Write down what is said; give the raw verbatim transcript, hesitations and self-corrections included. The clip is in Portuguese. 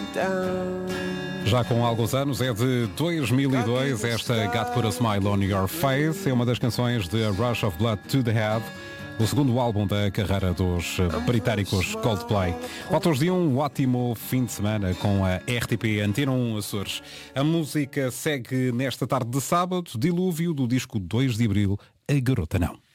Já com alguns anos, é de dois mil e dois, esta Got Put a Smile on Your Face é uma das canções de A Rush of Blood to the Head, o segundo álbum da carreira dos britânicos Coldplay. Votos de um ótimo fim de semana com a R T P Antena um Açores. A música segue nesta tarde de sábado, Dilúvio, do disco dois de Abril, A Garota Não.